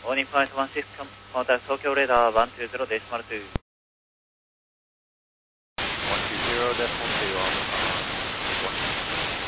All information 1 system, contact Tokyo radar 120.2. 120.2.